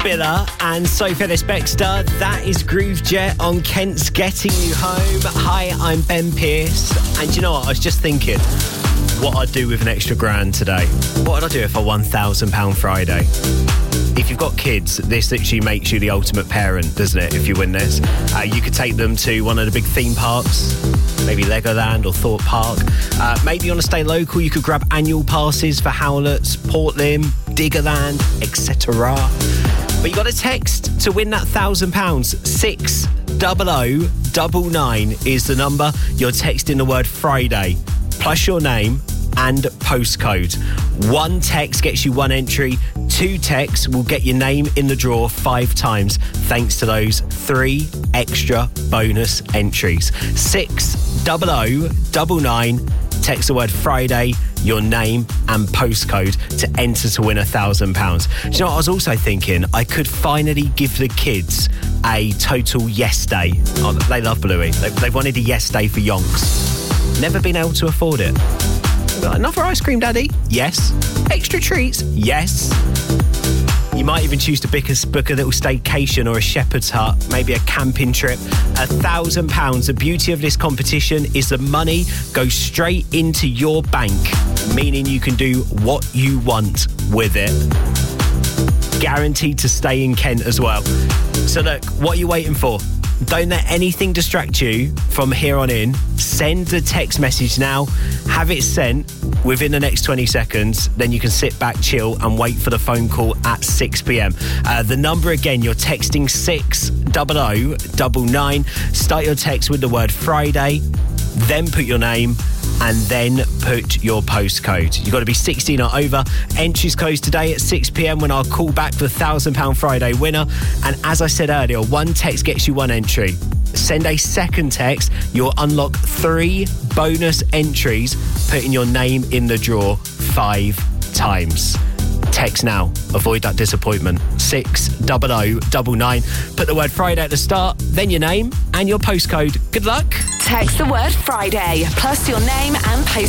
Billa and Sophie Ellis-Bextor. That is Groove Jet on Kent's Getting You Home. Hi, I'm Ben Pearce. And you know what? I was just thinking what I'd do with an extra grand today. What would I do if I won £1,000 Friday? If you've got kids, this literally makes you the ultimate parent, doesn't it, if you win this? You could take them to one of the big theme parks, maybe Legoland or Thorpe Park. Maybe you want to stay local, you could grab annual passes for Howletts, Portland, Diggerland, etc. But you got a text to win that £1,000. 60099 is the number. You're texting the word Friday, plus your name and postcode. One text gets you one entry. Two texts will get your name in the draw 5 times, thanks to those 3 extra bonus entries. 60099. Text the word Friday, your name and postcode to enter to win £1,000. Do you know what I was also thinking? I could finally give the kids a total yes day. Oh, they love Bluey. They've wanted a yes day for yonks. Never been able to afford it. Another ice cream, Daddy? Yes. Extra treats? Yes. You might even choose to book a little staycation or a shepherd's hut, maybe a camping trip. £1,000. The beauty of this competition is the money goes straight into your bank, meaning you can do what you want with it. Guaranteed to stay in Kent as well. So look, what are you waiting for? Don't let anything distract you from here on in. Send the text message now. Have it sent within the next 20 seconds. Then you can sit back, chill, and wait for the phone call at 6 p.m. The number again, you're texting 60099. Start your text with the word Friday. Then put your name and then put your postcode. You've got to be 16 or over. Entries close today at 6 p.m. when I'll call back the £1,000 Friday winner. And as I said earlier, one text gets you one entry. Send a second text, you'll unlock 3 bonus entries, putting your name in the draw 5 times. Text now. Avoid that disappointment. 60099. Put the word Friday at the start, then your name and your postcode. Good luck. Text the word Friday, plus your name and postcode